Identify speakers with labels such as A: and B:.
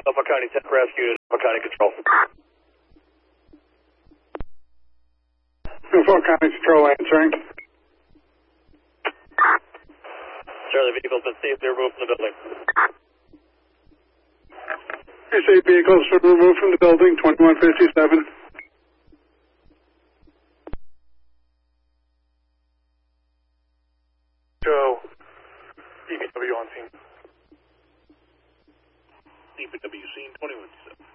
A: Suffolk County Tech Rescue, Suffolk County Control.
B: Suffolk County Control answering.
A: Sir, the vehicle's been safely removed from the building.
B: You say vehicles were removed from the building, 2157.
C: Joe, DPW on scene.
A: DPW scene 2157.